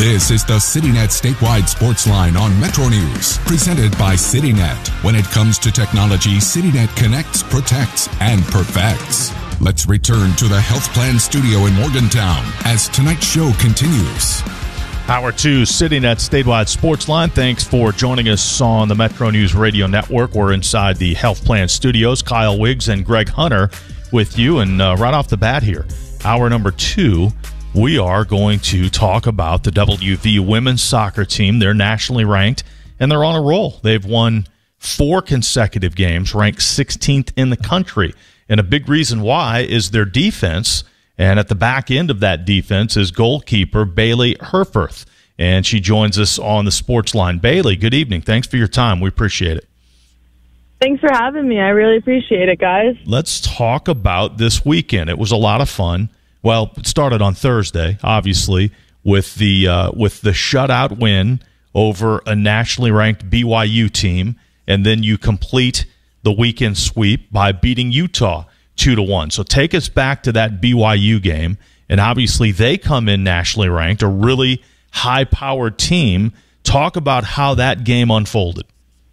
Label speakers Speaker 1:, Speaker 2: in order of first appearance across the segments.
Speaker 1: This is the CityNet Statewide Sports Line on Metro News, presented by CityNet. When it comes to technology, CityNet connects, protects, and perfects. Let's return to the Health Plan Studio in Morgantown as tonight's show continues.
Speaker 2: Hour 2, CityNet Statewide Sports Line. Thanks for joining us on the Metro News Radio Network. We're inside the Health Plan Studios. Kyle Wiggs and Greg Hunter with you. And right off the bat here, hour number 2, we are going to talk about the WV women's soccer team. They're nationally ranked, and they're on a roll. They've won 4 consecutive games, ranked 16th in the country. And a big reason why is their defense. And at the back end of that defense is goalkeeper Bailey Herforth. And she joins us on the Sports Line. Bailey, good evening. Thanks for your time. We appreciate it.
Speaker 3: Thanks for having me. I really appreciate it, guys.
Speaker 2: Let's talk about this weekend. It was a lot of fun. Well, it started on Thursday, obviously, with the shutout win over a nationally ranked BYU team, and then you complete the weekend sweep by beating Utah 2-1. So take us back to that BYU game, and obviously they come in nationally ranked, a really high-powered team. Talk about how that game unfolded.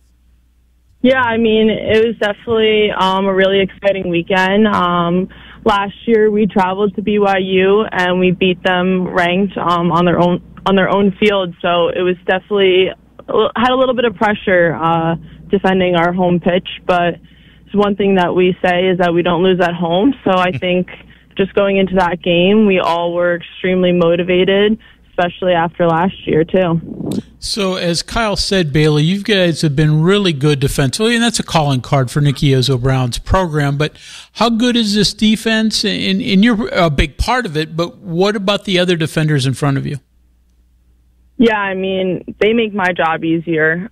Speaker 3: Yeah, I mean, it was definitely a really exciting weekend. Last year we traveled to BYU and we beat them ranked on their own field. So it was definitely had a little bit of pressure defending our home pitch, but it's one thing that we say is that we don't lose at home. So I think just going into that game, we all were extremely motivated, especially after last year too.
Speaker 4: So as Kyle said, Bailey, you guys have been really good defensively, and that's a calling card for Nikki Izzo-Brown's program. But how good is this defense? And you're a big part of it, but what about the other defenders in front of you?
Speaker 3: Yeah, I mean, they make my job easier.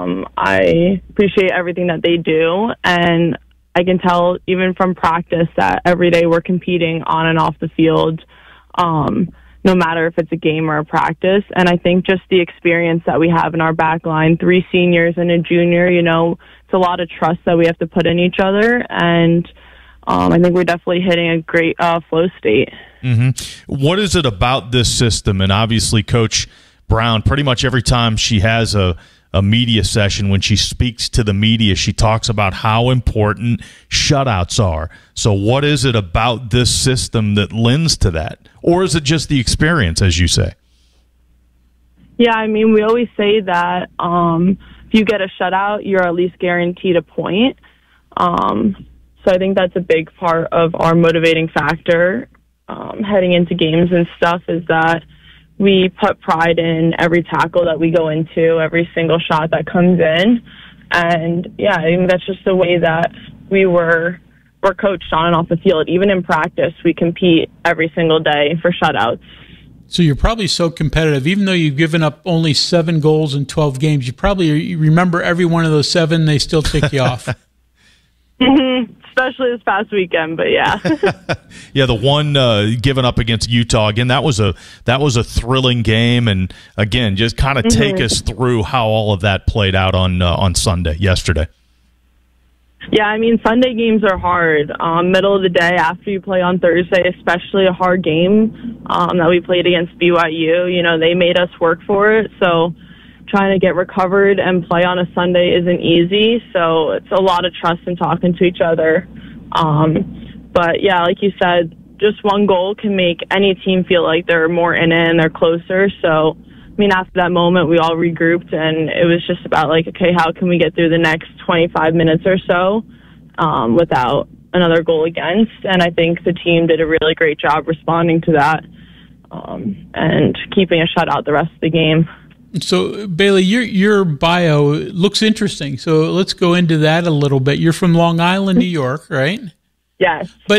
Speaker 3: I appreciate everything that they do, and I can tell even from practice that every day we're competing on and off the field, no matter if it's a game or a practice. And I think just the experience that we have in our back line, 3 seniors and a junior, it's a lot of trust that we have to put in each other. And I think we're definitely hitting a great flow state.
Speaker 2: Mm-hmm. What is it about this system? And obviously Coach Brown, pretty much every time she has a media session, when she speaks to the media, she talks about how important shutouts are. So what is it about this system that lends to that? Or is it just the experience, as you say?
Speaker 3: Yeah, I mean, we always say that if you get a shutout, you're at least guaranteed a point. So I think that's a big part of our motivating factor heading into games and stuff, is that we put pride in every tackle that we go into, every single shot that comes in. And, yeah, I think that's just the way that we're coached on and off the field. Even in practice, we compete every single day for shutouts.
Speaker 4: So you're probably so competitive. Even though you've given up only 7 goals in 12 games, you remember every one of those 7, they still tick you off.
Speaker 3: Mm-hmm. Especially this past weekend, but yeah.
Speaker 2: Yeah, the one given up against Utah, again, that was a thrilling game. And, again, just kind of take us through how all of that played out on Sunday, yesterday.
Speaker 3: Yeah, I mean, Sunday games are hard. Middle of the day after you play on Thursday, especially a hard game that we played against BYU. They made us work for it, so trying to get recovered and play on a Sunday isn't easy. So it's a lot of trust and talking to each other. But, yeah, like you said, just one goal can make any team feel like they're more in it and they're closer. So, I mean, after that moment, we all regrouped, and it was just about, okay, how can we get through the next 25 minutes or so without another goal against? And I think the team did a really great job responding to that and keeping a shutout the rest of the game.
Speaker 4: So, Bailey, your bio looks interesting. So let's go into that a little bit. You're from Long Island, New York, right?
Speaker 3: Yes.
Speaker 4: But